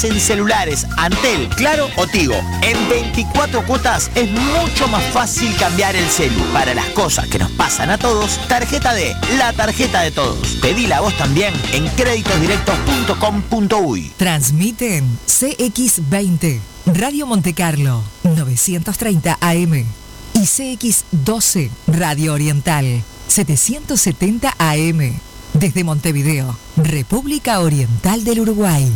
En celulares, Antel, Claro o Tigo. En 24 cuotas es mucho más fácil cambiar el celu. Para las cosas que nos pasan a todos, Tarjeta D, la tarjeta de todos. Pedila vos también en creditosdirectos.com.uy. Transmiten CX20, Radio Montecarlo, 930 AM. Y CX12, Radio Oriental, 770 AM. Desde Montevideo, República Oriental del Uruguay.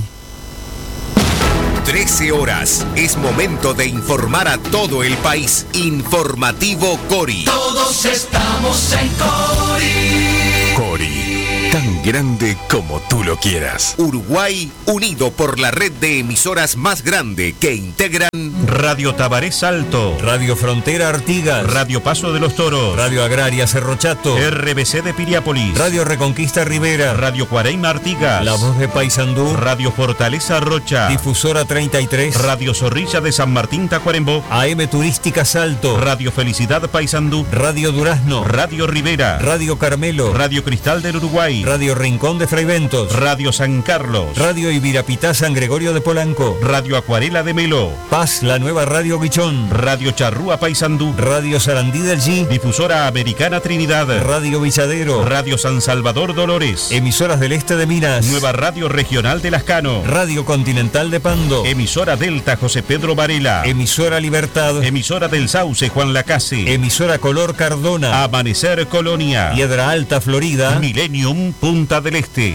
13 horas. Es momento de informar a todo el país. Informativo Cori. Todos estamos en Cori. Cori, tan grande como tú lo quieras. Uruguay, unido por la red de emisoras más grande que integran Radio Tabaré Salto, Radio Frontera Artigas, Radio Paso de los Toros, Radio Agraria Cerro Chato, RBC de Piriápolis, Radio Reconquista Rivera, Radio Cuareima Artigas, La Voz de Paysandú, Radio Fortaleza Rocha, Difusora 33, Radio Zorrilla de San Martín Tacuarembó, AM Turística Salto, Radio Felicidad Paysandú, Radio Durazno, Radio Rivera, Radio Carmelo, Radio Cristal del Uruguay, Radio Rincón de Fraiventos, Radio San Carlos, Radio Ibirapitá San Gregorio de Polanco, Radio Acuarela de Melo, Paz, la nueva Radio Guichón, Radio Charrúa Paysandú, Radio Sarandí del G, Difusora Americana Trinidad, Radio Villadero, Radio San Salvador Dolores, Emisoras del Este de Minas, Nueva Radio Regional de Lascano, Radio Continental de Pando, Emisora Delta José Pedro Varela, Emisora Libertad, Emisora del Sauce Juan Lacase, Emisora Color Cardona, Amanecer Colonia, Piedra Alta Florida, Millennium Punta del Este.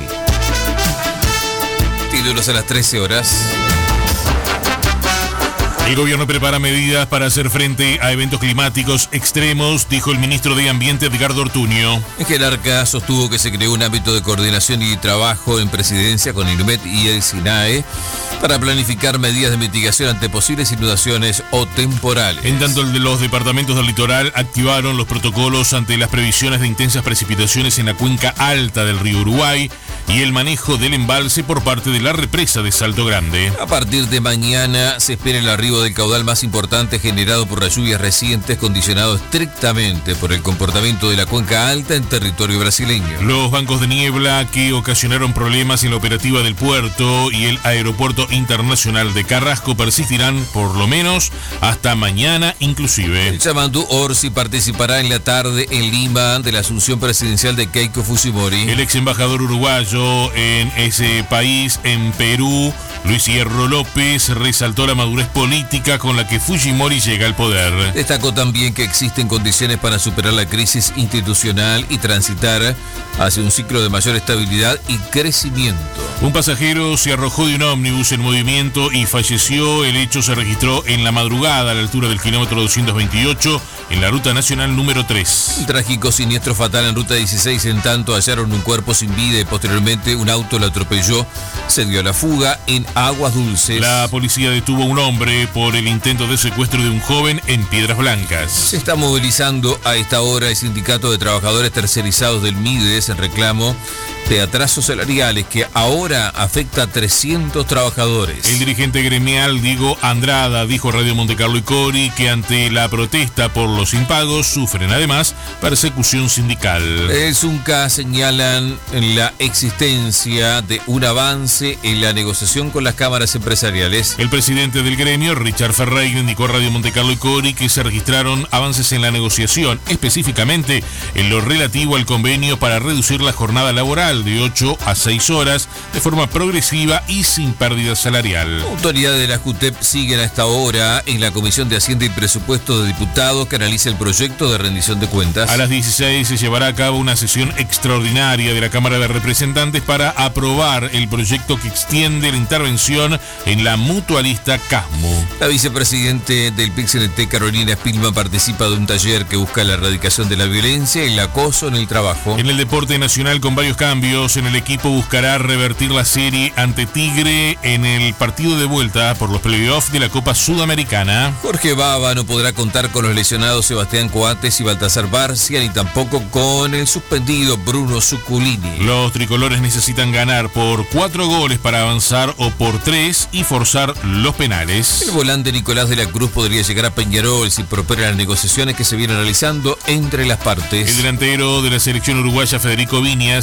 Títulos a las 13 horas. El gobierno prepara medidas para hacer frente a eventos climáticos extremos, dijo el ministro de Ambiente Edgardo Ortuño. El jerarca sostuvo que se creó un ámbito de coordinación y trabajo en presidencia con el INMET y el SINAE para planificar medidas de mitigación ante posibles inundaciones o temporales. En tanto, los departamentos del litoral activaron los protocolos ante las previsiones de intensas precipitaciones en la cuenca alta del río Uruguay y el manejo del embalse por parte de la represa de Salto Grande. A partir de mañana se espera el arribo del caudal más importante generado por las lluvias recientes, condicionado estrictamente por el comportamiento de la cuenca alta en territorio brasileño. Los bancos de niebla que ocasionaron problemas en la operativa del puerto y el aeropuerto internacional de Carrasco persistirán por lo menos hasta mañana inclusive. El Chamandú Orsi participará en la tarde en Lima de la asunción presidencial de Keiko Fujimori. El ex embajador uruguayo en ese país, en Perú, Luis Hierro López, resaltó la madurez política con la que Fujimori llega al poder. Destacó también que existen condiciones para superar la crisis institucional y transitar hacia un ciclo de mayor estabilidad y crecimiento. Un pasajero se arrojó de un ómnibus en movimiento y falleció. El hecho se registró en la madrugada a la altura del kilómetro 228 en la ruta nacional número 3. Un trágico siniestro fatal en ruta 16, en tanto hallaron un cuerpo sin vida y posteriormente un auto lo atropelló. Se dio a la fuga en Aguas Dulces. La policía detuvo a un hombre por el intento de secuestro de un joven en Piedras Blancas. Se está movilizando a esta hora el Sindicato de Trabajadores Tercerizados del MIDES en reclamo de atrasos salariales que ahora afecta a 300 trabajadores. El dirigente gremial Diego Andrada dijo a Radio Montecarlo y Cori que ante la protesta por los impagos sufren además persecución sindical. El Zunca señalan la existencia de un avance en la negociación con las cámaras empresariales. El presidente del gremio, Richard Ferreira, indicó a Radio Montecarlo y Cori que se registraron avances en la negociación, específicamente en lo relativo al convenio para reducir la jornada laboral de 8 a 6 horas de forma progresiva y sin pérdida salarial. Autoridades de la JUTEP siguen a esta hora en la Comisión de Hacienda y Presupuesto de Diputados que analiza el proyecto de rendición de cuentas. A las 16 se llevará a cabo una sesión extraordinaria de la Cámara de Representantes para aprobar el proyecto que extiende la intervención en la mutualista Casmo. La vicepresidente del PIC-CNT, Carolina Spilman, participa de un taller que busca la erradicación de la violencia y el acoso en el trabajo. En el deporte nacional, con varios cambios, en el equipo buscará revertir la serie ante Tigre en el partido de vuelta por los playoffs de la Copa Sudamericana. Jorge Baba no podrá contar con los lesionados Sebastián Coates y Baltasar Barcia, ni tampoco con el suspendido Bruno Zuculini. Los tricolores necesitan ganar por 4 goles para avanzar o por 3 y forzar los penales. El volante Nicolás de la Cruz podría llegar a Peñarol si prosperan las negociaciones que se vienen realizando entre las partes. El delantero de la selección uruguaya, Federico Viñas, será nuevo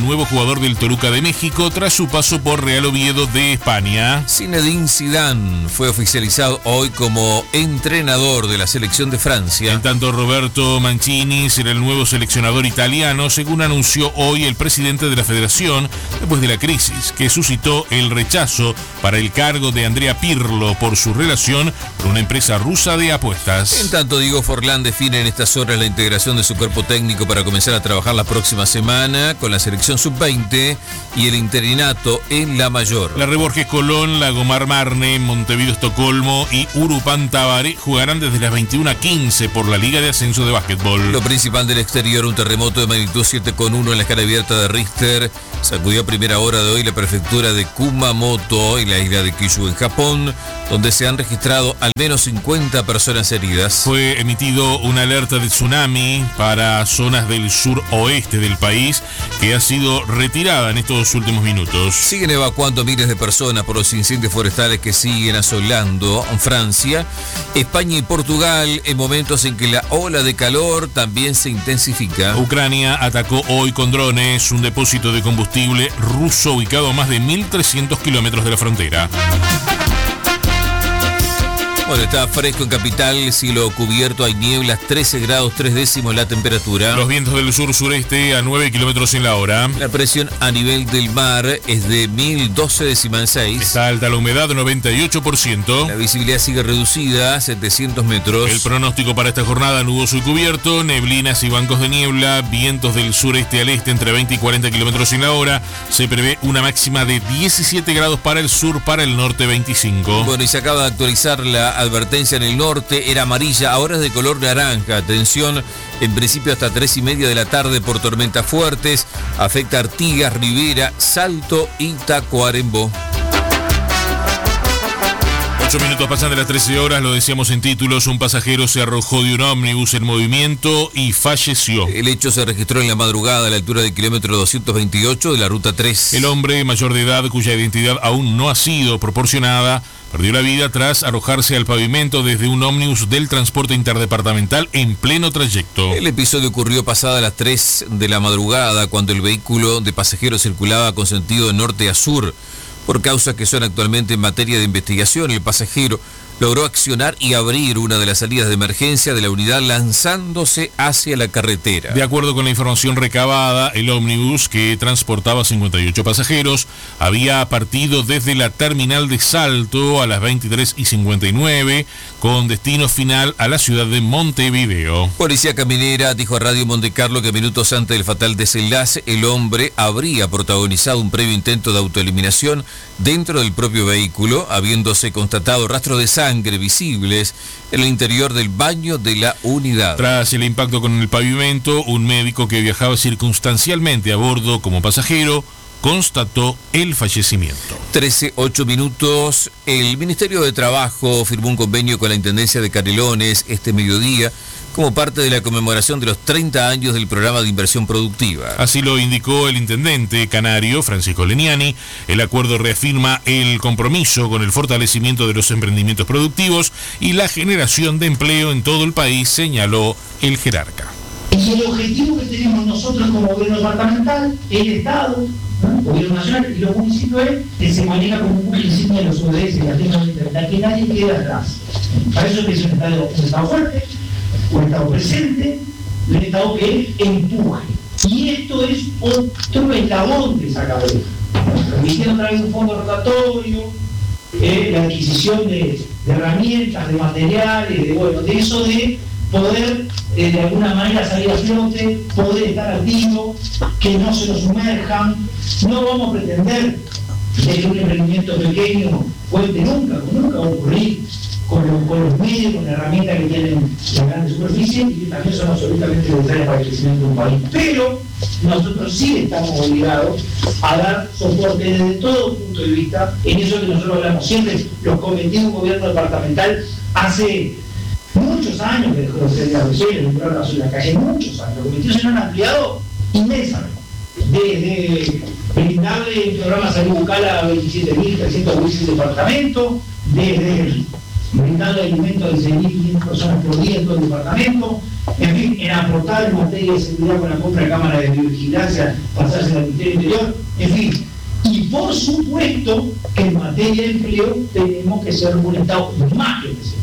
nuevo jugador del Toluca de México tras su paso por Real Oviedo de España. Zinedine Zidane fue oficializado hoy como entrenador de la selección de Francia. En tanto, Roberto Mancini será el nuevo seleccionador italiano, según anunció hoy el presidente de la federación, después de la crisis que suscitó el rechazo para el cargo de Andrea Pirlo por su relación con una empresa rusa de apuestas. En tanto, Diego Forlán define en estas horas la integración de su cuerpo técnico para comenzar a trabajar la próxima semana con la selección sub-20 y el interinato en la mayor. La Reborges Colón, Lagomar Marne, Montevideo Estocolmo y Urupán Tabaré jugarán desde las 21:15 por la Liga de Ascenso de Básquetbol. Lo principal del exterior, un terremoto de magnitud 7,1 en la escala abierta de Richter sacudió a primera hora de hoy la prefectura de Kumamoto en la isla de Kyushu en Japón, donde se han registrado al menos 50 personas heridas. Fue emitido una alerta de tsunami para zonas del suroeste del país que ha sido retirada en estos últimos minutos. Siguen evacuando miles de personas por los incendios forestales que siguen asolando Francia, España y Portugal en momentos en que la ola de calor también se intensifica. Ucrania atacó hoy con drones un depósito de combustible ruso ubicado a más de 1.300 kilómetros de la frontera. Bueno, está fresco en capital, cielo cubierto, hay nieblas, 13 grados 3 décimos la temperatura. Los vientos del sur-sureste a 9 kilómetros en la hora. La presión a nivel del mar es de 1012,6. Está alta la humedad, 98%. La visibilidad sigue reducida, 700 metros. El pronóstico para esta jornada: nuboso y cubierto, neblinas y bancos de niebla, vientos del sureste al este entre 20 y 40 kilómetros en la hora. Se prevé una máxima de 17 grados para el sur, para el norte 25. Bueno, y se acaba de actualizar la advertencia en el norte, era amarilla, ahora es de color naranja. Atención, en principio hasta 3:30 de la tarde por tormentas fuertes. Afecta Artigas, Rivera, Salto y Tacuarembó. 8 minutos pasan de las 13 horas, lo decíamos en títulos, un pasajero se arrojó de un ómnibus en movimiento y falleció. El hecho se registró en la madrugada a la altura del kilómetro 228 de la ruta 3. El hombre mayor de edad, cuya identidad aún no ha sido proporcionada, perdió la vida tras arrojarse al pavimento desde un ómnibus del transporte interdepartamental en pleno trayecto. El episodio ocurrió pasada las 3 de la madrugada, cuando el vehículo de pasajeros circulaba con sentido de norte a sur. Por causas que son actualmente en materia de investigación, el pasajero logró accionar y abrir una de las salidas de emergencia de la unidad lanzándose hacia la carretera. De acuerdo con la información recabada, el ómnibus, que transportaba 58 pasajeros, había partido desde la terminal de Salto a las 23:59 con destino final a la ciudad de Montevideo. Policía Caminera dijo a Radio Montecarlo que minutos antes del fatal desenlace, el hombre habría protagonizado un previo intento de autoeliminación dentro del propio vehículo, habiéndose constatado rastros de sangre visibles en el interior del baño de la unidad. Tras el impacto con el pavimento, un médico que viajaba circunstancialmente a bordo como pasajero constató el fallecimiento. 13:08 minutos. El Ministerio de Trabajo firmó un convenio con la Intendencia de Canelones este mediodía como parte de la conmemoración de los 30 años del programa de inversión productiva. Así lo indicó el intendente canario, Francisco Leniani. El acuerdo reafirma el compromiso con el fortalecimiento de los emprendimientos productivos y la generación de empleo en todo el país, señaló el jerarca. Y el objetivo que tenemos nosotros como gobierno departamental, el Estado, ¿no?, gobierno nacional y los municipios, es que se maneja como un principio de los ODS, la agenda internacional, que nadie quede atrás. Para eso es un Estado fuerte, un Estado presente, un Estado que empuje. Y esto es otro eslabón de esa cadena. Permitiendo a través de un fondo rotatorio, la adquisición de herramientas, de materiales, de eso de poder de alguna manera salir a flote, poder estar activo, que no se nos sumerjan. No vamos a pretender de que un emprendimiento pequeño cuente nunca va a ocurrir con los medios, con la herramienta que tienen las grandes superficies y que también son absolutamente necesarias para el crecimiento de un país. Pero nosotros sí estamos obligados a dar soporte desde todo punto de vista, en eso que nosotros hablamos siempre, los cometidos de un gobierno departamental hace muchos años que dejó de ser la región, el programa sobre la calle, muchos años. Los cometidos se han ampliado inmensamente. Desde brindarle el programa Salud Bucal a 27.317 departamentos, desde brindarle alimento a 16.500 personas por día en todo el departamento, en fin, en aportar en materia de seguridad con la compra de cámaras de videovigilancia, pasarse al Ministerio Interior, en fin. Y por supuesto que en materia de empleo tenemos que ser un Estado más que presente.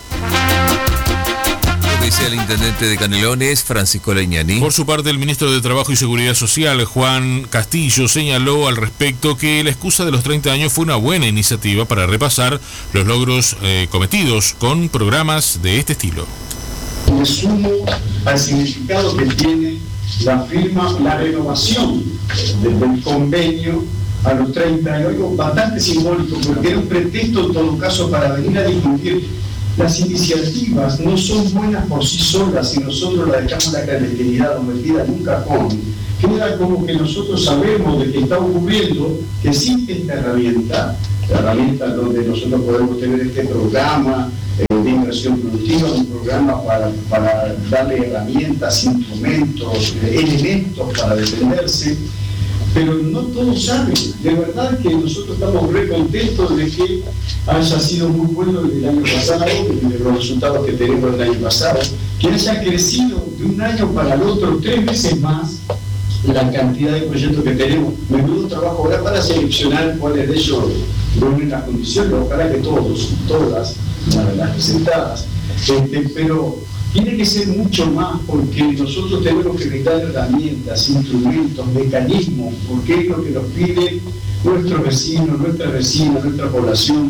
Dice el intendente de Canelones, Francisco Leñani. Por su parte, el ministro de Trabajo y Seguridad Social, Juan Castillo, señaló al respecto que la excusa de los 30 años fue una buena iniciativa para repasar los logros cometidos con programas de este estilo. Me sumo al significado que tiene la firma, la renovación del convenio a los 30 años, algo bastante simbólico, porque era un pretexto en todo caso para venir a discutir. Las iniciativas no son buenas por sí solas si nosotros la dejamos en la clandestinidad o metida en un cajón. Queda como que nosotros sabemos de que está ocurriendo, que existe esta herramienta, la herramienta donde nosotros podemos tener este programa de inversión productiva, un programa para darle herramientas, instrumentos, elementos para defenderse. Pero no todos saben. De verdad que nosotros estamos re contentos de que haya sido muy bueno el año pasado, de los resultados que tenemos el año pasado, que haya crecido de un año para el otro 3 veces más la cantidad de proyectos que tenemos. Menudo trabajo ahora para seleccionar cuáles de ellos reúnen las condiciones, ojalá que todos, todas las presentadas. Pero tiene que ser mucho más, porque nosotros tenemos que brindar herramientas, instrumentos, mecanismos, porque es lo que nos pide nuestros vecinos, nuestra vecina, nuestra población.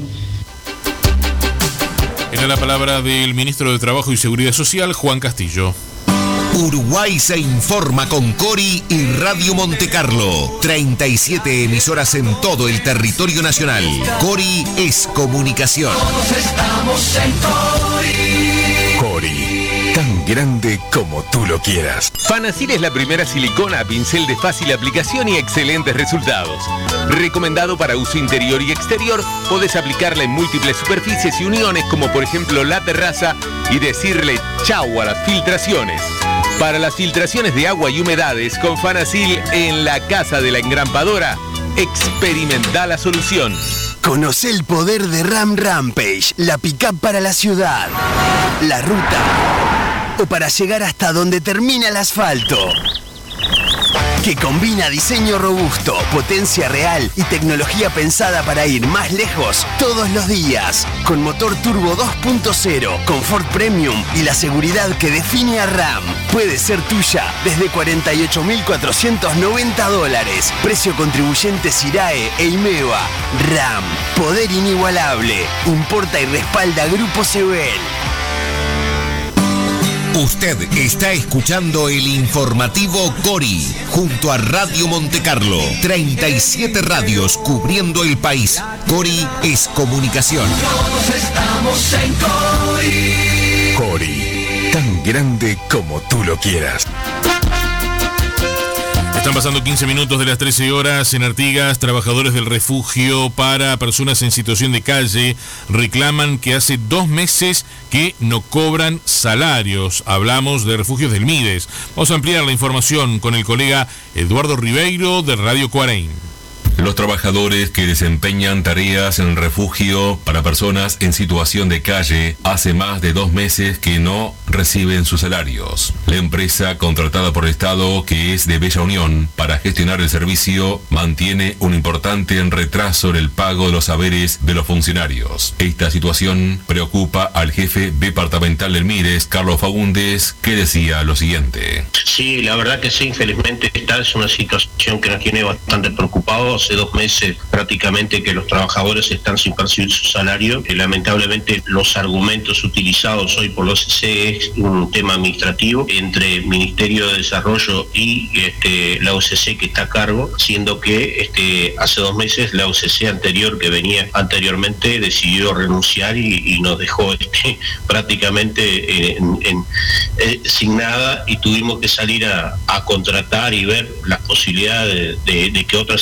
Era la palabra del ministro de Trabajo y Seguridad Social, Juan Castillo. Uruguay se informa con Cori y Radio Montecarlo. 37 emisoras en todo el territorio nacional. Cori es comunicación. Todos estamos en Cori. Cori, tan grande como tú lo quieras. Fanasil es la primera silicona a pincel de fácil aplicación y excelentes resultados. Recomendado para uso interior y exterior, podés aplicarla en múltiples superficies y uniones como por ejemplo la terraza y decirle chau a las filtraciones. Para las filtraciones de agua y humedades con Fanasil en la casa de la engrampadora, experimenta la solución. Conoce el poder de Ram Rampage, la pick-up para la ciudad, la ruta o para llegar hasta donde termina el asfalto. Que combina diseño robusto, potencia real y tecnología pensada para ir más lejos todos los días. Con motor turbo 2.0, confort premium y la seguridad que define a Ram. Puede ser tuya desde $48.490. Precio contribuyente SIRAE e IMEVA. Ram, poder inigualable. Importa y respalda Grupo Sebel. Usted está escuchando el informativo Cori, junto a Radio Montecarlo. 37 radios cubriendo el país. Cori es comunicación. Todos estamos en Cori. Cori, tan grande como tú lo quieras. Están pasando 15 minutos de las 13 horas en Artigas. Trabajadores del refugio para personas en situación de calle reclaman que hace 2 meses que no cobran salarios. Hablamos de refugios del Mides. Vamos a ampliar la información con el colega Eduardo Ribeiro de Radio Cuareim. Los trabajadores que desempeñan tareas en refugio para personas en situación de calle hace más de 2 meses que no reciben sus salarios. La empresa contratada por el Estado, que es de Bella Unión, para gestionar el servicio, mantiene un importante retraso en el pago de los haberes de los funcionarios. Esta situación preocupa al jefe departamental del Mides, Carlos Fagundes, que decía lo siguiente. Sí, la verdad que sí, infelizmente esta es una situación que nos tiene bastante preocupados. Hace 2 meses prácticamente que los trabajadores están sin percibir su salario. Lamentablemente los argumentos utilizados hoy por los OCC es un tema administrativo entre el Ministerio de Desarrollo y la OCC que está a cargo, siendo que hace 2 meses la OCC anterior que venía anteriormente decidió renunciar y nos dejó prácticamente sin nada, y tuvimos que salir a contratar y ver las posibilidades de que otra OCC se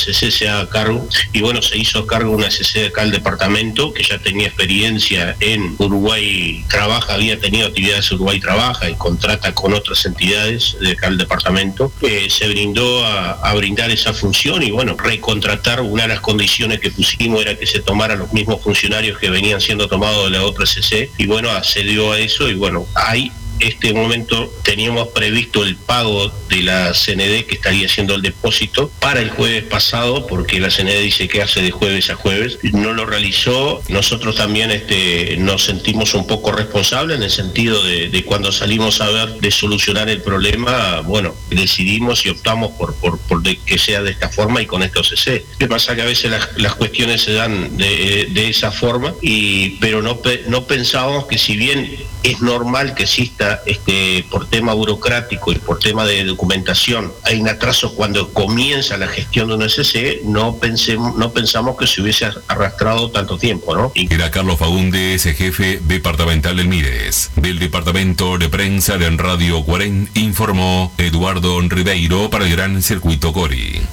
haga cargo, y bueno, se hizo cargo una SC de acá al departamento, que ya tenía experiencia en Uruguay Trabaja, había tenido actividades en Uruguay Trabaja y contrata con otras entidades de acá al departamento. Se brindó a brindar esa función y bueno, recontratar. Una de las condiciones que pusimos era que se tomaran los mismos funcionarios que venían siendo tomados de la otra SC, y bueno, accedió a eso, y bueno, hay este momento teníamos previsto el pago de la CND, que estaría haciendo el depósito para el jueves pasado, porque la CND dice que hace de jueves a jueves, no lo realizó. Nosotros también nos sentimos un poco responsables en el sentido de cuando salimos a ver de solucionar el problema, bueno, decidimos y optamos por que sea de esta forma y con este OCC. ¿Qué pasa? Que a veces las cuestiones se dan de esa forma, pero no pensábamos que, si bien es normal que exista por tema burocrático y por tema de documentación, hay un atraso cuando comienza la gestión de un SC, no pensamos que se hubiese arrastrado tanto tiempo, ¿no? Era Carlos Faúndez, jefe departamental del MIDES. Del departamento de prensa de Radio Cuarén informó Eduardo Ribeiro para el Gran Circuito Cori.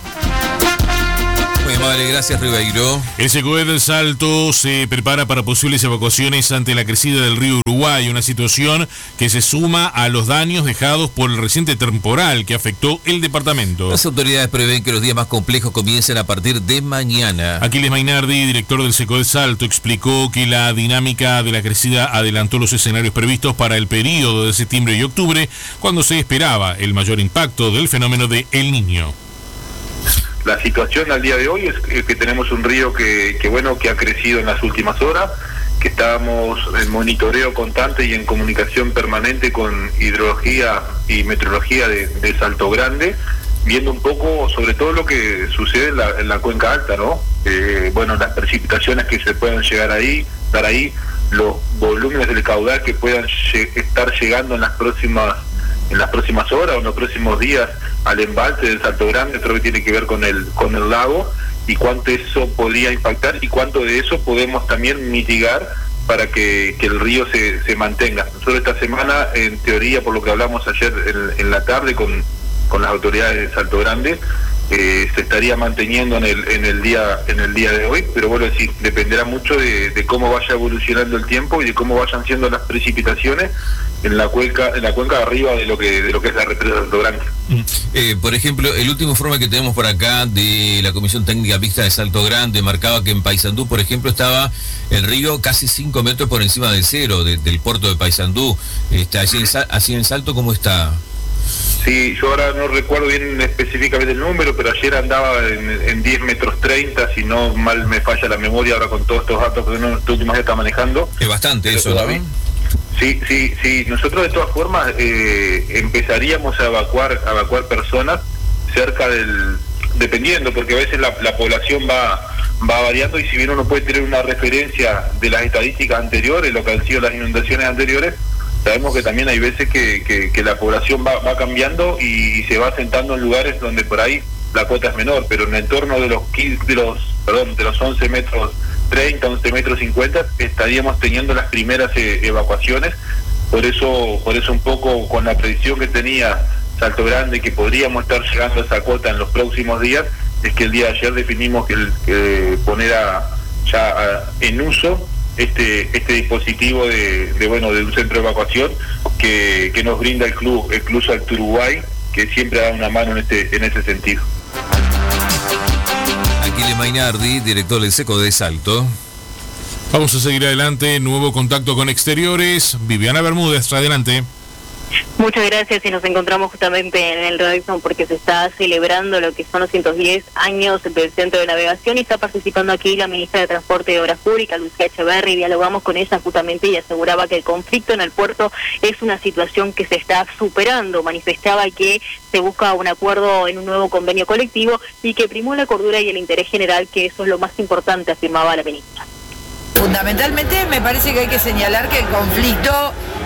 Muy amable, gracias Ribeiro. El SECODES del Salto se prepara para posibles evacuaciones ante la crecida del río Uruguay, una situación que se suma a los daños dejados por el reciente temporal que afectó el departamento. Las autoridades prevén que los días más complejos comiencen a partir de mañana. Aquiles Mainardi, director del SECODES Salto, explicó que la dinámica de la crecida adelantó los escenarios previstos para el periodo de septiembre y octubre, cuando se esperaba el mayor impacto del fenómeno de El Niño. La situación al día de hoy es que tenemos un río que ha crecido en las últimas horas, que estábamos en monitoreo constante y en comunicación permanente con hidrología y meteorología de Salto Grande, viendo un poco sobre todo lo que sucede en la cuenca alta, ¿no? Las precipitaciones que se puedan dar ahí, los volúmenes del caudal que puedan estar llegando en las próximas horas o en los próximos días al embalse del Salto Grande, creo que tiene que ver con el lago, y cuánto eso podría impactar y cuánto de eso podemos también mitigar para que el río se mantenga. Nosotros esta semana, en teoría, por lo que hablamos ayer en la tarde con las autoridades de Salto Grande, se estaría manteniendo en el día de hoy, pero bueno, decir, dependerá mucho de cómo vaya evolucionando el tiempo y de cómo vayan siendo las precipitaciones en la cuenca de arriba de lo que es la represa de Salto Grande. Por ejemplo, el último informe que tenemos por acá de la Comisión Técnica Mixta de Salto Grande marcaba que en Paysandú, por ejemplo, estaba el río casi 5 metros por encima del cero del puerto de Paysandú. Así en Salto, ¿cómo está? Sí, yo ahora no recuerdo bien específicamente el número, pero ayer andaba en 10 metros 30, si no mal me falla la memoria ahora con todos estos datos que uno estos últimos días está manejando. Es bastante eso, ¿no? Sí. Nosotros de todas formas empezaríamos a evacuar personas cerca dependiendo, porque a veces la población va variando, y si bien uno puede tener una referencia de las estadísticas anteriores, lo que han sido las inundaciones anteriores, sabemos que también hay veces que la población va cambiando y se va asentando en lugares donde por ahí la cuota es menor, pero en el entorno de los 11 metros 30, 11 metros 50 estaríamos teniendo las primeras evacuaciones. Por eso un poco con la predicción que tenía Salto Grande, que podríamos estar llegando a esa cuota en los próximos días, es que el día de ayer definimos que poner en uso este dispositivo de un centro de evacuación que nos brinda el Club Salto Uruguay, que siempre da una mano en ese sentido. Aquiles Mainardi, director del SECODES Salto. Vamos a seguir adelante, nuevo contacto con exteriores. Viviana Bermúdez, adelante. Muchas gracias, y nos encontramos justamente en el Radisson porque se está celebrando lo que son los 110 años del Centro de Navegación, y está participando aquí la ministra de Transporte y Obras Públicas, Lucía Echeverri. Dialogamos con ella justamente y aseguraba que el conflicto en el puerto es una situación que se está superando. Manifestaba que se busca un acuerdo en un nuevo convenio colectivo y que primó la cordura y el interés general, que eso es lo más importante, afirmaba la ministra. Fundamentalmente me parece que hay que señalar que el conflicto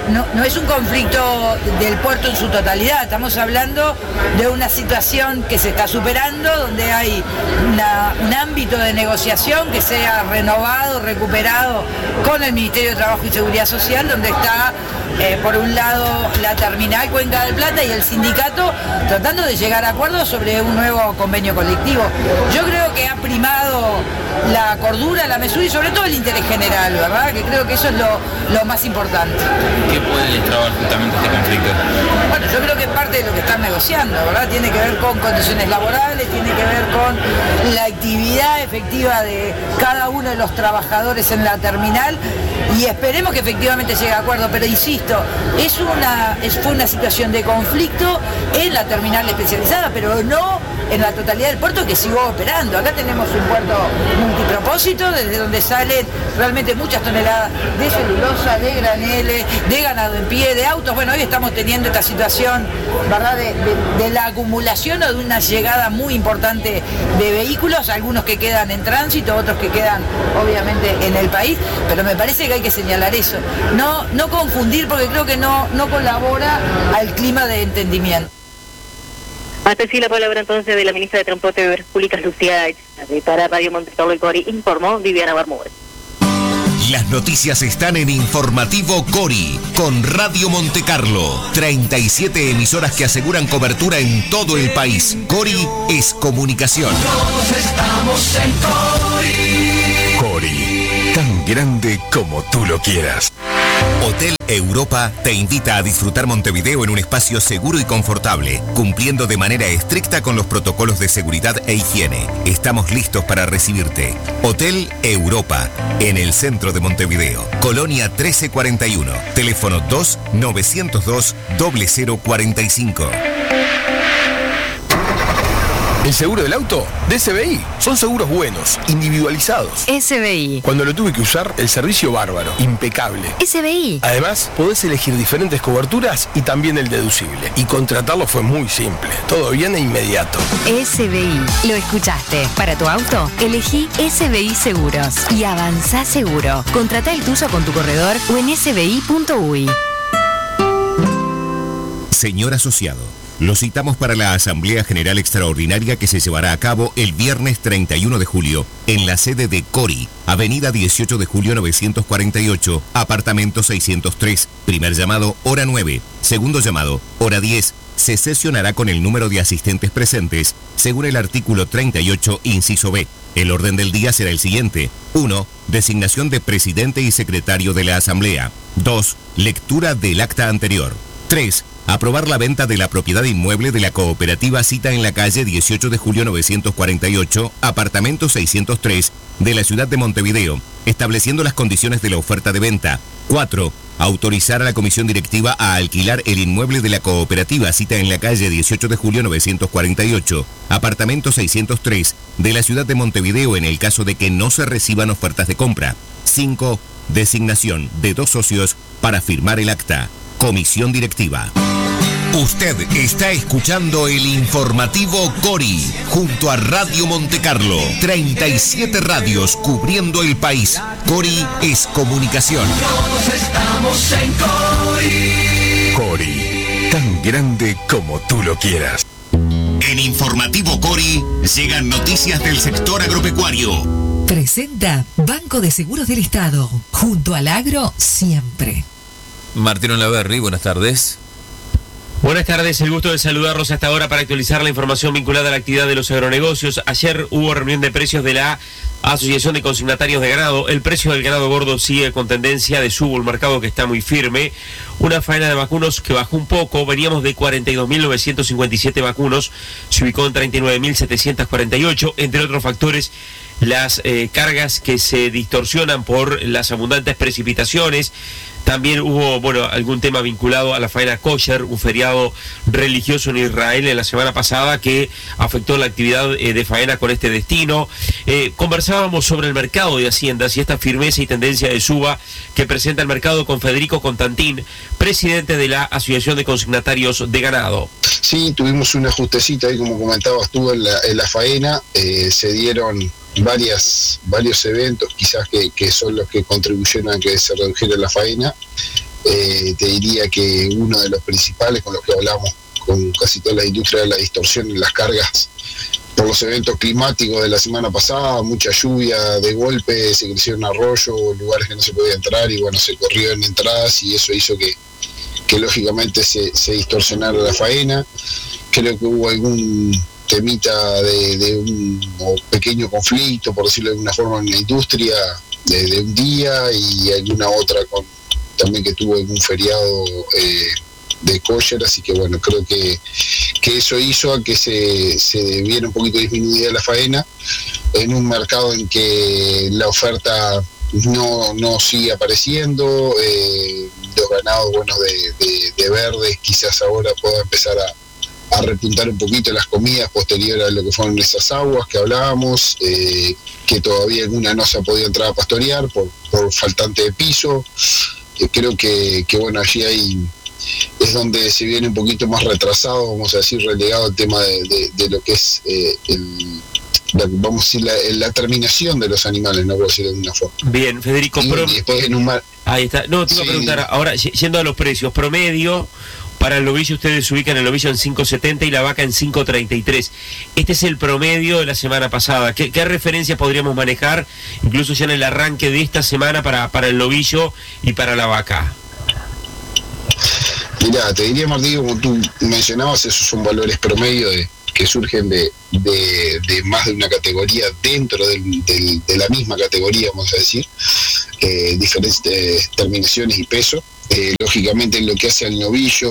no es un conflicto del puerto en su totalidad, estamos hablando de una situación que se está superando, donde hay un ámbito de negociación que sea renovado, recuperado con el Ministerio de Trabajo y Seguridad Social, donde está por un lado la terminal Cuenca del Plata y el sindicato tratando de llegar a acuerdos sobre un nuevo convenio colectivo. Yo creo que ha primado la cordura, la mesura y sobre todo el interés general, ¿verdad? Que creo que eso es lo más importante. ¿Qué puede destrabar justamente este conflicto? Bueno, yo creo que parte de lo que están negociando, ¿verdad? Tiene que ver con condiciones laborales, tiene que ver con la actividad efectiva de cada uno de los trabajadores en la terminal y esperemos que efectivamente llegue a acuerdo, pero insisto, fue una situación de conflicto en la terminal especializada, pero no en la totalidad del puerto que siguió operando. Acá tenemos un puerto multipropósito, desde donde salen realmente muchas toneladas de celulosa, de graneles, de ganado en pie, de autos. Bueno, hoy estamos teniendo esta situación, ¿verdad?, de la acumulación o de una llegada muy importante de vehículos, algunos que quedan en tránsito, otros que quedan obviamente en el país, pero me parece que hay que señalar eso. No confundir, porque creo que no colabora al clima de entendimiento. Hasta sí la palabra entonces de la ministra de Transporte y Obras Públicas, Lucía Echave. Para Radio Monte Carlo y Cori informó Viviana Bermúdez. Las noticias están en Informativo Cori, con Radio Monte Carlo. 37 emisoras que aseguran cobertura en todo el país. Cori es comunicación. Todos estamos en Cori. Cori, tan grande como tú lo quieras. Hotel Europa te invita a disfrutar Montevideo en un espacio seguro y confortable, cumpliendo de manera estricta con los protocolos de seguridad e higiene. Estamos listos para recibirte. Hotel Europa, en el centro de Montevideo, Colonia 1341, teléfono 2-902-0045. ¿El seguro del auto? De SBI. Son seguros buenos, individualizados. SBI. Cuando lo tuve que usar, el servicio bárbaro, impecable. SBI. Además, podés elegir diferentes coberturas y también el deducible. Y contratarlo fue muy simple. Todo bien e inmediato. SBI. ¿Lo escuchaste? Para tu auto, elegí SBI Seguros y avanzá seguro. Contratá el tuyo con tu corredor o en sbi.uy. Señor asociado, lo citamos para la Asamblea General Extraordinaria que se llevará a cabo el viernes 31 de julio en la sede de Cori, Avenida 18 de Julio 948, apartamento 603. Primer llamado, hora 9. Segundo llamado, hora 10. Se sesionará con el número de asistentes presentes, según el artículo 38, inciso B. El orden del día será el siguiente. 1. Designación de presidente y secretario de la Asamblea. 2. Lectura del acta anterior. 3. Aprobar la venta de la propiedad inmueble de la cooperativa Cita en la calle 18 de julio 948, apartamento 603, de la ciudad de Montevideo, estableciendo las condiciones de la oferta de venta. 4. Autorizar a la comisión directiva a alquilar el inmueble de la cooperativa Cita en la calle 18 de julio 948, apartamento 603, de la ciudad de Montevideo en el caso de que no se reciban ofertas de compra. 5. Designación de 2 socios para firmar el acta. Comisión directiva. Usted está escuchando el informativo Cori, junto a Radio Monte Carlo. 37 radios cubriendo el país. Cori es comunicación. Todos estamos en Cori. Cori, tan grande como tú lo quieras. En Informativo Cori llegan noticias del sector agropecuario. Presenta Banco de Seguros del Estado. Junto al agro, siempre. Martín Olaverri, buenas tardes. Buenas tardes, el gusto de saludarlos hasta ahora para actualizar la información vinculada a la actividad de los agronegocios. Ayer hubo reunión de precios de la Asociación de Consignatarios de Ganado. El precio del ganado gordo sigue con tendencia de subo, el mercado que está muy firme. Una faena de vacunos que bajó un poco, veníamos de 42.957 vacunos, se ubicó en 39.748, entre otros factores. Las cargas que se distorsionan por las abundantes precipitaciones. También hubo, algún tema vinculado a la faena kosher, un feriado religioso en Israel en la semana pasada que afectó la actividad de faena con este destino. Conversábamos sobre el mercado de haciendas y esta firmeza y tendencia de suba que presenta el mercado con Federico Constantín, presidente de la Asociación de Consignatarios de Ganado. Sí, tuvimos un ajustecito ahí, como comentabas tú, en la faena. Se dieron varios eventos quizás que son los que contribuyeron a que se redujera la faena, te diría que uno de los principales con los que hablamos con casi toda la industria, la distorsión en las cargas por los eventos climáticos de la semana pasada, mucha lluvia de golpe, se crecieron arroyos, lugares que no se podía entrar y bueno, se corrió en entradas y eso hizo que lógicamente se distorsionara la faena. Creo que hubo algún temita de un pequeño conflicto, por decirlo de alguna forma, en la industria de un día y alguna otra también que tuvo algún feriado de kosher, así que bueno, creo que eso hizo a que se viera un poquito disminuida la faena en un mercado en que la oferta no sigue apareciendo, los ganados de verdes quizás ahora pueda empezar a repuntar un poquito las comidas posteriores a lo que fueron esas aguas que hablábamos, que todavía alguna no se ha podido entrar a pastorear por faltante de piso. Creo que bueno, allí es donde se viene un poquito más retrasado, vamos a decir, relegado el tema de lo que es vamos a decir la terminación de los animales, no puedo decir de alguna forma. Bien, Federico, y después en un mar... Ahí está. No, te iba a preguntar, ahora, yendo a los precios, promedio, para el novillo ustedes ubican el novillo en 5.70 y la vaca en 5.33. Este es el promedio de la semana pasada. ¿Qué referencia podríamos manejar, incluso ya en el arranque de esta semana, para el novillo y para la vaca? Mirá, te diría, Martín, como tú mencionabas, esos son valores promedio que surgen de más de una categoría dentro de la misma categoría, vamos a decir, diferentes terminaciones y peso. Lógicamente, en lo que hace al novillo,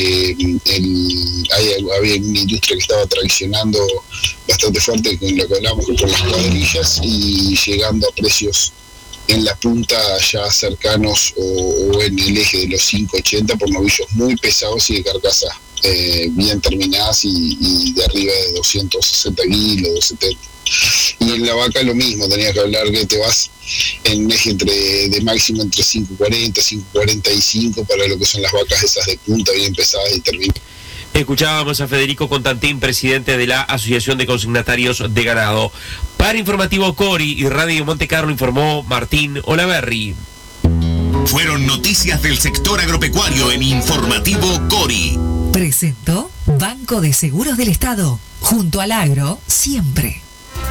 había una industria que estaba traicionando bastante fuerte con lo que hablamos por las cuadrillas y llegando a precios en la punta ya cercanos o en el eje de los 5.80 por novillos muy pesados y de carcasas bien terminadas y de arriba de 260 kilos, 270. Y en la vaca lo mismo, tenías que hablar que te vas en un eje de máximo entre 5.40, 5.45 para lo que son las vacas esas de punta bien pesadas y terminadas. Escuchábamos a Federico Constantín, presidente de la Asociación de Consignatarios de Ganado. Para Informativo Cori y Radio Monte Carlo informó Martín Olaverri. Fueron noticias del sector agropecuario en Informativo Cori. Presentó Banco de Seguros del Estado. Junto al agro, siempre.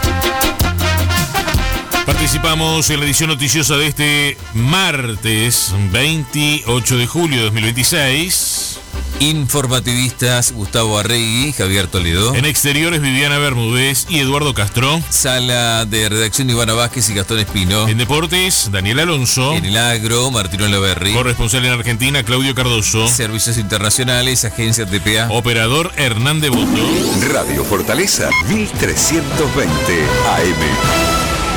Participamos en la edición noticiosa de este martes 28 de julio de 2026. Informativistas Gustavo Arregui, Javier Toledo. En exteriores, Viviana Bermúdez y Eduardo Castro. Sala de redacción, Ivana Vázquez y Gastón Espino. En deportes, Daniel Alonso. En el agro, Martín Olaverri. Corresponsal en Argentina, Claudio Cardoso. Servicios internacionales, Agencia TPA. Operador, Hernán Devoto. Radio Fortaleza, 1320 AM.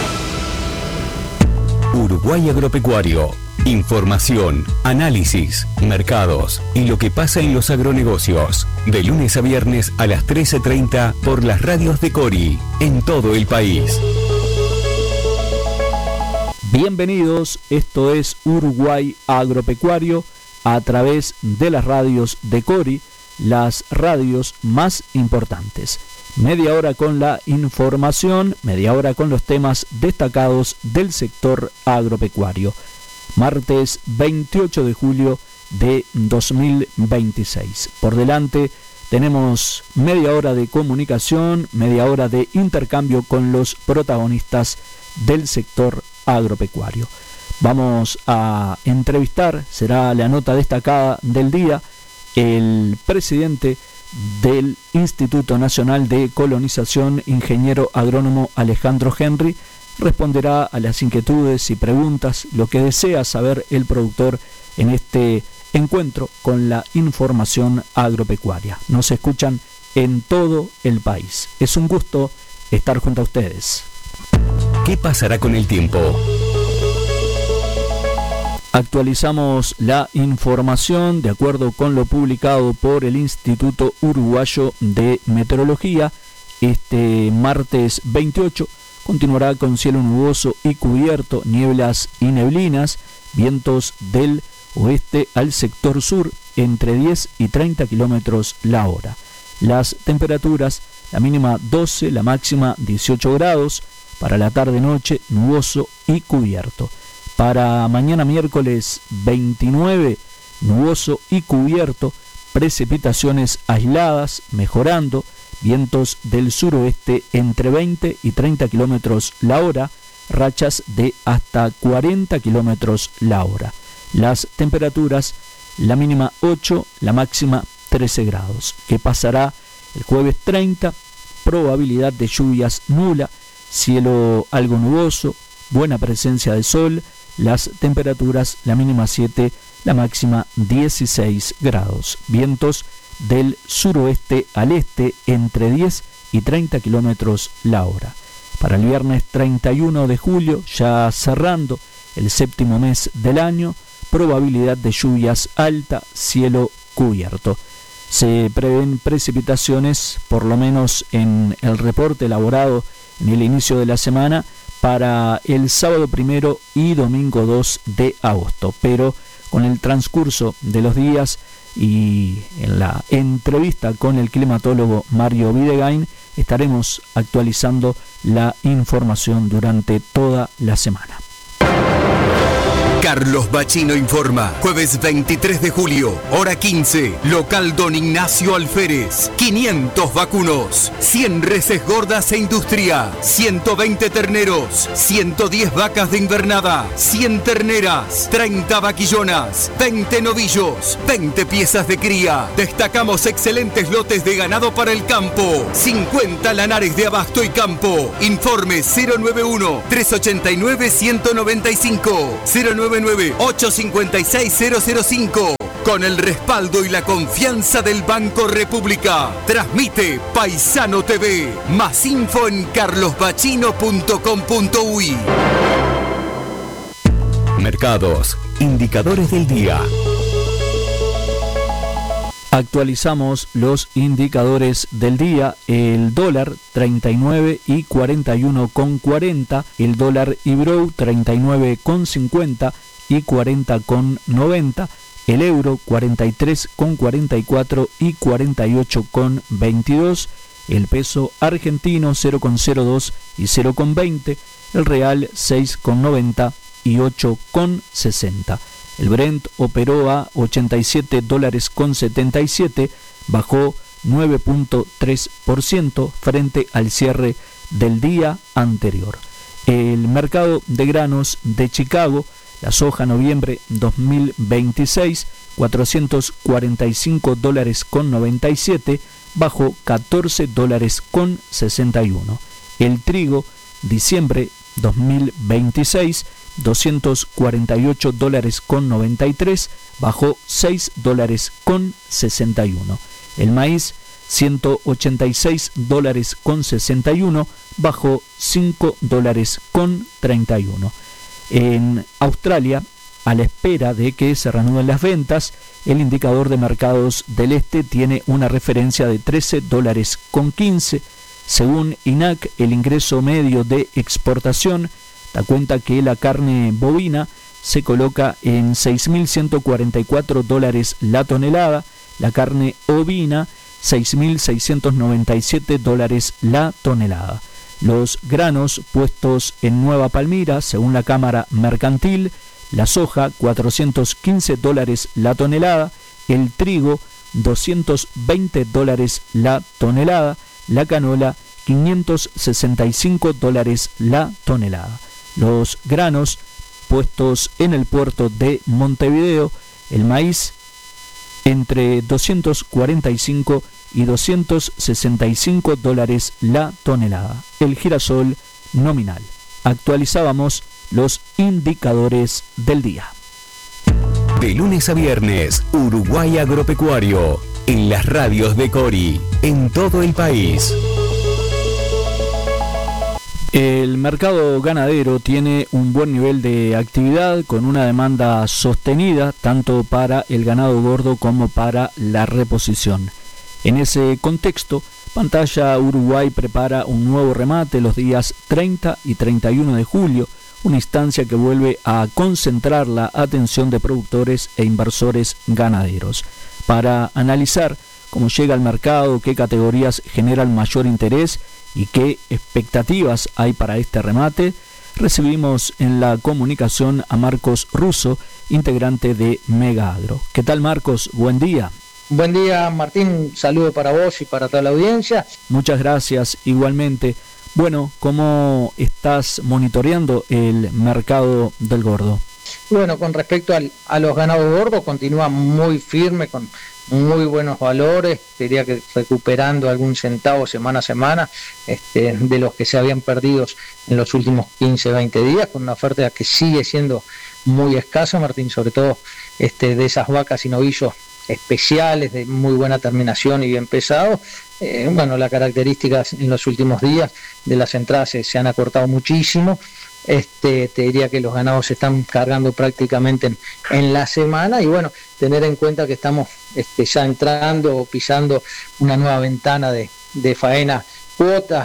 Uruguay Agropecuario. Información, análisis, mercados y lo que pasa en los agronegocios. De lunes a viernes a las 13:30 por las radios de Cori, en todo el país. Bienvenidos, esto es Uruguay Agropecuario a través de las radios de Cori, las radios más importantes. Media hora con la información, media hora con los temas destacados del sector agropecuario. Martes 28 de julio de 2026. Por delante tenemos media hora de comunicación, media hora de intercambio con los protagonistas del sector agropecuario. Vamos a entrevistar, será la nota destacada del día, el presidente del Instituto Nacional de Colonización, ingeniero agrónomo Alejandro Henry. Responderá a las inquietudes y preguntas, lo que desea saber el productor en este encuentro con la información agropecuaria. Nos escuchan en todo el país. Es un gusto estar junto a ustedes. ¿Qué pasará con el tiempo? Actualizamos la información de acuerdo con lo publicado por el Instituto Uruguayo de Meteorología. Este martes 28 continuará con cielo nuboso y cubierto, nieblas y neblinas, vientos del oeste al sector sur entre 10 y 30 kilómetros la hora. Las temperaturas, la mínima 12, la máxima 18 grados, para la tarde-noche nuboso y cubierto. Para mañana miércoles 29, nuboso y cubierto, precipitaciones aisladas, mejorando, vientos del suroeste entre 20 y 30 kilómetros la hora, rachas de hasta 40 kilómetros la hora. Las temperaturas, la mínima 8, la máxima 13 grados, que pasará el jueves 30, probabilidad de lluvias nula, cielo algo nuboso, buena presencia de sol, las temperaturas, la mínima 7, la máxima 16 grados, vientos del suroeste al este entre 10 y 30 kilómetros la hora. Para el viernes 31 de julio, ya cerrando el séptimo mes del año, probabilidad de lluvias alta, cielo cubierto. Se prevén precipitaciones, por lo menos en el reporte elaborado en el inicio de la semana, para el sábado 1 y domingo 2 de agosto. Pero con el transcurso de los días y en la entrevista con el climatólogo Mario Videgain, estaremos actualizando la información durante toda la semana. Carlos Bachino informa. Jueves 23 de julio, hora 15, local Don Ignacio Alférez. 500 vacunos, 100 reses gordas e industria, 120 terneros, 110 vacas de invernada, 100 terneras, 30 vaquillonas, 20 novillos, 20 piezas de cría. Destacamos excelentes lotes de ganado para el campo. 50 lanares de abasto y campo. Informe 091-389-195. 099-856-005. Con el respaldo y la confianza del Banco República. Transmite Paisano TV. Más info en carlosbachino.com.uy. Mercados. Indicadores del día. Actualizamos los indicadores del día. El dólar 39 y 41,40, el dólar Ibrow 39,50 y 40,90, el euro 43,44 y 48,22, el peso argentino 0,02 y 0,20, el real 6,90 y 8,60. El Brent operó a $87.77, bajó 9.3% frente al cierre del día anterior. El mercado de granos de Chicago, la soja noviembre 2026, $445.97, bajó $14.61. El trigo diciembre 2026, $248.93, bajó $6.61. El maíz, $186.61, bajó $5.31. En Australia, a la espera de que se reanuden las ventas, el indicador de mercados del este tiene una referencia de $13.15. Según INAC, el ingreso medio de exportación da cuenta que la carne bovina se coloca en $6.144 la tonelada, la carne ovina $6.697 la tonelada. Los granos puestos en Nueva Palmira, según la Cámara Mercantil, la soja $415 la tonelada, el trigo $220 la tonelada, la canola $565 la tonelada. Los granos puestos en el puerto de Montevideo, el maíz entre $245 y $265 la tonelada, el girasol nominal. Actualizábamos los indicadores del día. De lunes a viernes, Uruguay Agropecuario, en las radios de Cori, en todo el país. El mercado ganadero tiene un buen nivel de actividad, con una demanda sostenida tanto para el ganado gordo como para la reposición. En ese contexto, Pantalla Uruguay prepara un nuevo remate los días 30 y 31 de julio, una instancia que vuelve a concentrar la atención de productores e inversores ganaderos. Para analizar cómo llega al mercado, qué categorías generan mayor interés y qué expectativas hay para este remate, recibimos en la comunicación a Marcos Russo, integrante de Mega Agro. ¿Qué tal, Marcos? Buen día. Buen día, Martín. Un saludo para vos y para toda la audiencia. Muchas gracias, igualmente. Bueno, ¿cómo estás monitoreando el mercado del gordo? Bueno, con respecto a los ganados gordos, continúa muy firme, con muy buenos valores, diría que recuperando algún centavo semana a semana de los que se habían perdido en los últimos 15, 20 días, con una oferta que sigue siendo muy escasa, Martín, sobre todo de esas vacas y novillos especiales de muy buena terminación y bien pesados. Bueno, las características en los últimos días de las entradas se han acortado muchísimo. Te diría que los ganados se están cargando prácticamente en la semana, y bueno, tener en cuenta que estamos ya entrando o pisando una nueva ventana de faena cuota,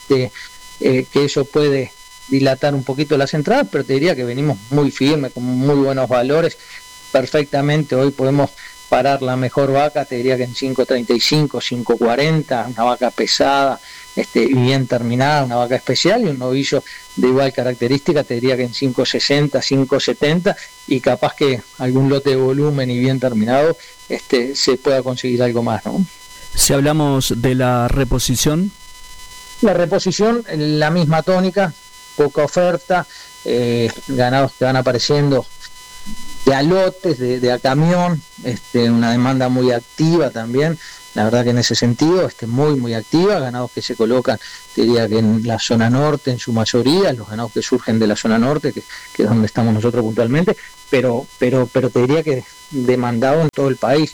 que eso puede dilatar un poquito las entradas, pero te diría que venimos muy firmes, con muy buenos valores. Perfectamente hoy podemos parar la mejor vaca, te diría que en 5.35, 5.40, una vaca pesada, bien terminada, una vaca especial, y un novillo de igual característica, te diría que en 5.60, 5.70, y capaz que algún lote de volumen y bien terminado se pueda conseguir algo más, ¿no? Si hablamos de la reposición. La reposición, la misma tónica, poca oferta, ganados que van apareciendo de a lotes, de a camión, una demanda muy activa también, la verdad que en ese sentido, muy activa, ganados que se colocan, te diría que en la zona norte en su mayoría, los ganados que surgen de la zona norte, que es donde estamos nosotros puntualmente, pero te diría que demandado en todo el país,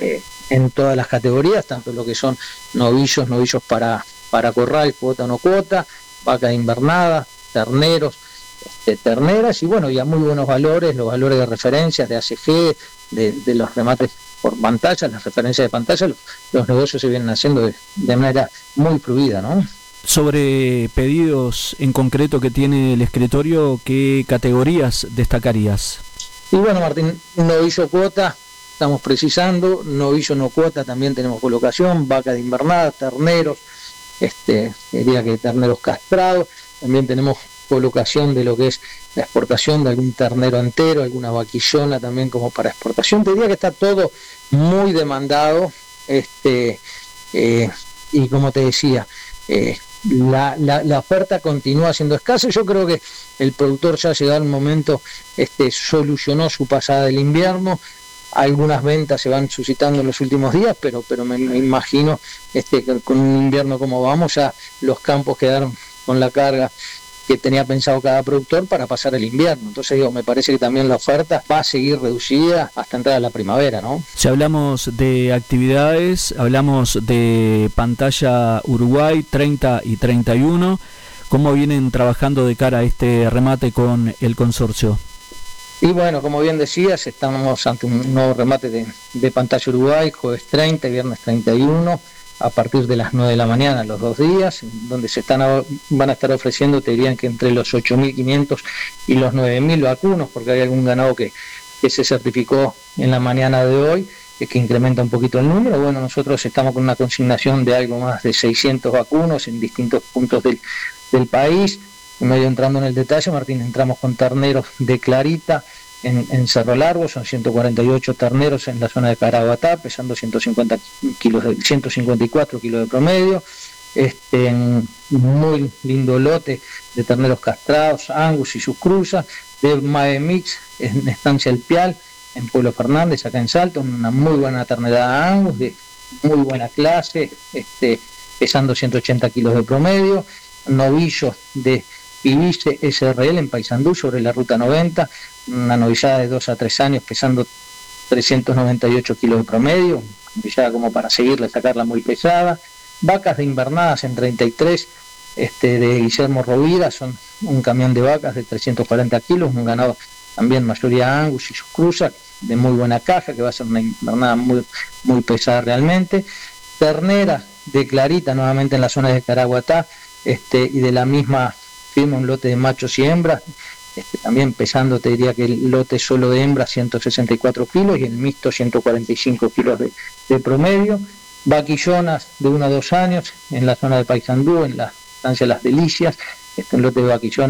en todas las categorías, tanto lo que son novillos para corral, cuota o no cuota, vaca de invernada, terneros, terneras, y bueno, ya muy buenos valores, los valores de referencias de ACG, de los remates por pantalla, las referencias de pantalla, los negocios se vienen haciendo de manera muy fluida, ¿no? Sobre pedidos en concreto que tiene el escritorio, ¿qué categorías destacarías? Y bueno, Martín, novillo cuota estamos precisando, novillo no cuota también tenemos colocación, vaca de invernada, terneros, diría que terneros castrados, también tenemos colocación de lo que es la exportación de algún ternero entero, alguna vaquillona también como para exportación. Te diría que está todo muy demandado, y como te decía, la oferta continúa siendo escasa. Yo creo que el productor ya llegado el momento, solucionó su pasada del invierno. Algunas ventas se van suscitando en los últimos días, pero me imagino que con un invierno como vamos, ya los campos quedaron con la carga que tenía pensado cada productor para pasar el invierno. Entonces me parece que también la oferta va a seguir reducida hasta entrar a la primavera, ¿no? Si hablamos de actividades, hablamos de pantalla Uruguay 30 y 31, ¿cómo vienen trabajando de cara a este remate con el consorcio? Y bueno, como bien decías, estamos ante un nuevo remate de pantalla Uruguay, jueves 30 y viernes 31, a partir de las 9 de la mañana, los 2 días, donde van a estar ofreciendo, te dirían que entre los 8.500 y los 9.000 vacunos, porque hay algún ganado que se certificó en la mañana de hoy, que incrementa un poquito el número. Bueno, nosotros estamos con una consignación de algo más de 600 vacunos en distintos puntos del país. Medio entrando en el detalle, Martín, entramos con terneros de Clarita en Cerro Largo, son 148 terneros en la zona de Caraguatá, pesando 154 kilos de promedio. Muy lindo lote de terneros castrados, Angus y sus cruzas, de Mae Mix en Estancia El Pial, en Pueblo Fernández, acá en Salto, una muy buena ternera Angus, de muy buena clase, pesando 180 kilos de promedio. Novillos de Pibice SRL en Paysandú, sobre la ruta 90, una novillada de 2 a 3 años pesando 398 kilos de promedio, novillada como para seguirle, sacarla muy pesada. Vacas de invernadas en 33, de Guillermo Rovira, son un camión de vacas de 340 kilos, un ganado también mayoría Angus y sus cruzas, de muy buena caja, que va a ser una invernada muy, muy pesada realmente. Ternera de Clarita, nuevamente en la zona de Caraguatá, y de la misma firma un lote de machos y hembras, también pesando, te diría que el lote solo de hembras 164 kilos y el mixto 145 kilos de promedio. Vaquillonas de 1 a 2 años en la zona de Paysandú, en la estancia Las Delicias, un lote de vaquillonas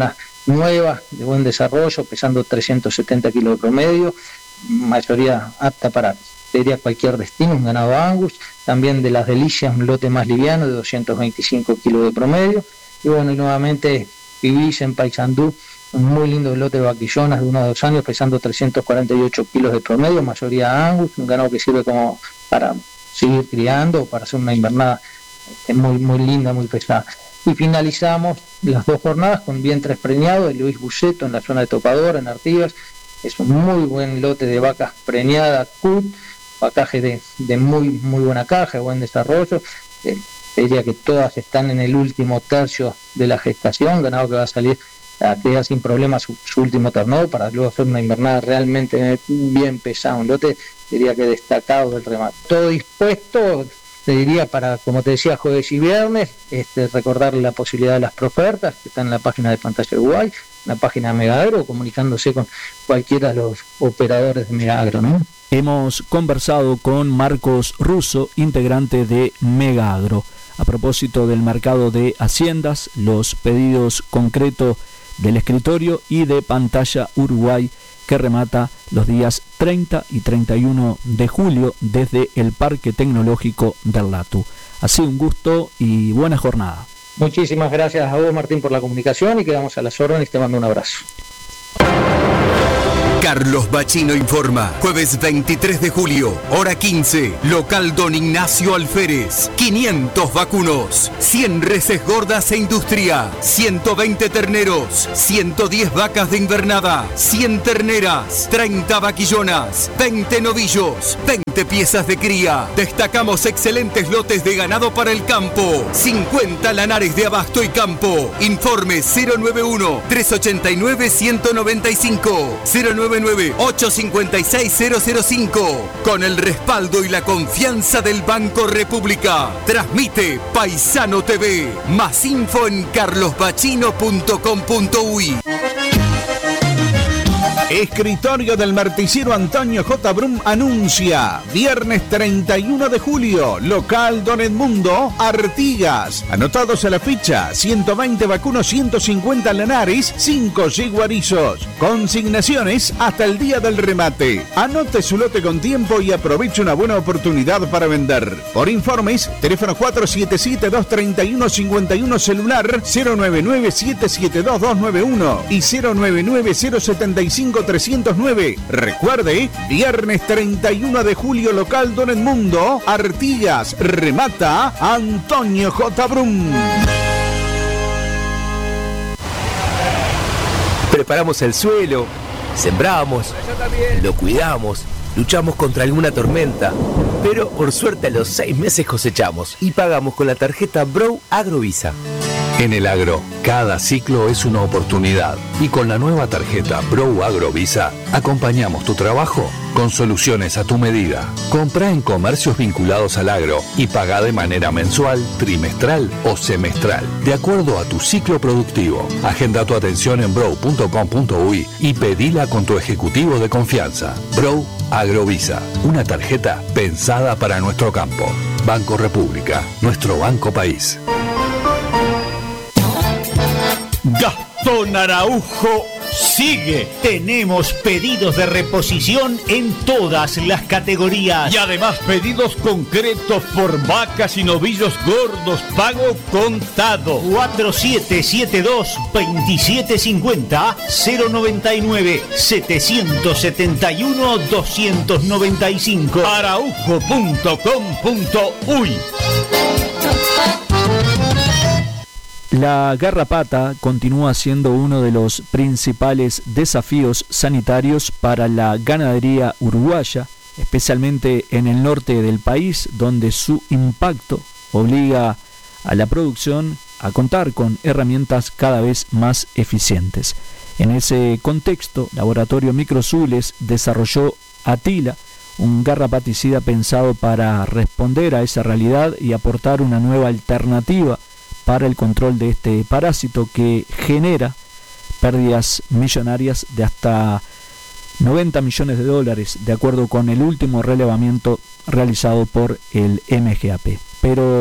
nueva, de buen desarrollo, pesando 370 kilos de promedio, mayoría apta para, diría, cualquier destino, un ganado Angus. También de las Delicias, un lote más liviano de 225 kilos de promedio. Y bueno, y nuevamente Pibis en Paysandú, un muy lindo lote de vaquillonas de 1 a 2 años, pesando 348 kilos de promedio, mayoría Angus, un ganado que sirve como para seguir criando o para hacer una invernada muy linda, muy pesada. Y finalizamos las 2 jornadas con vientres preñados de Luis Buceto en la zona de Topadora, en Artigas. Es un muy buen lote de vacas preñadas, cut, vacaje de muy buena caja, buen desarrollo. Diría que todas están en el último tercio de la gestación, ganado que va a salir a criar sin problemas su último ternado para luego hacer una invernada realmente bien pesada, un lote, diría que destacado del remate. Todo dispuesto, te diría, para, como te decía, jueves y viernes, recordarle la posibilidad de las profertas que están en la página de Pantalla Uruguay, en la página de Megagro, comunicándose con cualquiera de los operadores de Megagro, ¿no? Hemos conversado con Marcos Russo, integrante de Megagro, a propósito del mercado de haciendas, los pedidos concretos del escritorio y de Pantalla Uruguay, que remata los días 30 y 31 de julio desde el Parque Tecnológico del Latu. Así, un gusto y buena jornada. Muchísimas gracias a vos, Martín, por la comunicación, y quedamos a las órdenes. Te mando un abrazo. Carlos Bachino informa. Jueves 23 de julio, hora 15. Local Don Ignacio Alférez. 500 vacunos, 100 reses gordas e industria, 120 terneros, 110 vacas de invernada, 100 terneras, 30 vaquillonas, 20 novillos, 20 piezas de cría. Destacamos excelentes lotes de ganado para el campo. 50 lanares de abasto y campo. Informe 091-389-195. 099-856-005. Con el respaldo y la confianza del Banco República. Transmite Paisano TV. Más info en carlosbachino.com.uy. Escritorio del Marticiero Antonio J. Brum anuncia viernes 31 de julio, local Don Edmundo, Artigas. Anotados a la ficha, 120 vacunos, 150 lanares, 5 yeguarizos. Consignaciones hasta el día del remate. Anote su lote con tiempo y aproveche una buena oportunidad para vender. Por informes, teléfono 477-231-51, celular 099-772-291 y 099-075-309. Recuerde, viernes 31 de julio, local Don Edmundo, Artigas. Remata Antonio J. Brum. Preparamos el suelo, sembramos, lo cuidamos, luchamos contra alguna tormenta, pero por suerte a los 6 meses cosechamos y pagamos con la tarjeta Bro Agrovisa. En el agro, cada ciclo es una oportunidad y con la nueva tarjeta Bro Agrovisa acompañamos tu trabajo con soluciones a tu medida. Compra en comercios vinculados al agro y paga de manera mensual, trimestral o semestral, de acuerdo a tu ciclo productivo. Agenda tu atención en bro.com.uy y pedila con tu ejecutivo de confianza. Bro Agrovisa, una tarjeta pensada para nuestro campo. Banco República, nuestro banco país. Gastón Araujo sigue. Tenemos pedidos de reposición en todas las categorías. Y además pedidos concretos por vacas y novillos gordos, pago contado. 4772-2750, 099-771-295. araujo.com.uy. La garrapata continúa siendo uno de los principales desafíos sanitarios para la ganadería uruguaya, especialmente en el norte del país, donde su impacto obliga a la producción a contar con herramientas cada vez más eficientes. En ese contexto, Laboratorio Microzules desarrolló Atila, un garrapaticida pensado para responder a esa realidad y aportar una nueva alternativa para el control de este parásito que genera pérdidas millonarias de hasta $90 millones, de acuerdo con el último relevamiento realizado por el MGAP. Pero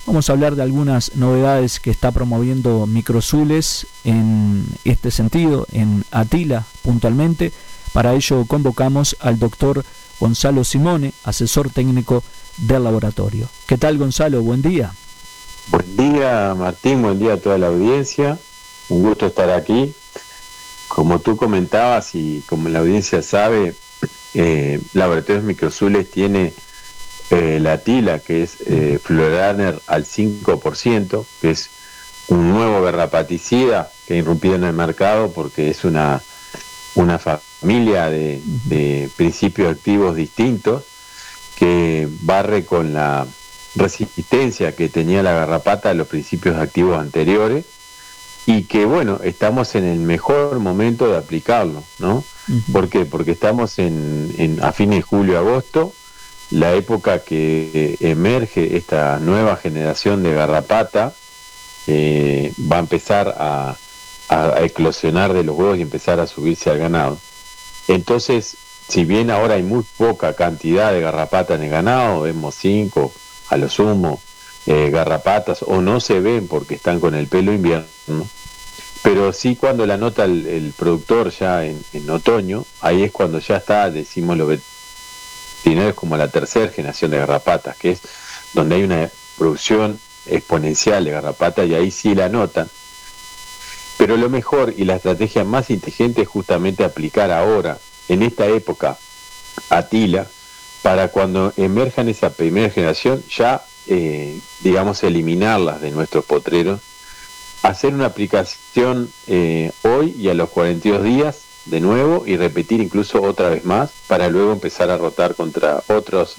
Vamos a hablar de algunas novedades que está promoviendo Microzules en este sentido, en Atila puntualmente. Para ello convocamos al doctor Gonzalo Simone, asesor técnico del laboratorio. ¿Qué tal, Gonzalo? Buen día. Buen día, Martín, buen día a toda la audiencia. Un gusto estar aquí. Como tú comentabas y como la audiencia sabe, Laboratorios Microzules tiene la Atila, que es Fluoraner al 5%, que es un nuevo garrapaticida que ha irrumpido en el mercado porque es una familia de principios activos distintos que barre con la resistencia que tenía la garrapata a los principios activos anteriores y que, bueno, estamos en el mejor momento de aplicarlo, ¿no? ¿Por qué? Porque estamos a fines de julio-agosto, la época que emerge esta nueva generación de garrapata, va a empezar a eclosionar de los huevos y empezar a subirse al ganado. Entonces, si bien ahora hay muy poca cantidad de garrapata en el ganado, vemos 5 a lo sumo garrapatas, o no se ven porque están con el pelo invierno, pero sí cuando la nota el productor ya en otoño, ahí es cuando ya está, decimos los veterinarios, como la tercera generación de garrapatas, que es donde hay una producción exponencial de garrapata, y ahí sí la notan. Pero lo mejor y la estrategia más inteligente es justamente aplicar ahora, en esta época, Atila, para cuando emerjan esa primera generación, ya, digamos, eliminarlas de nuestros potreros, hacer una aplicación hoy y a los 42 días de nuevo y repetir incluso otra vez más, para luego empezar a rotar contra otros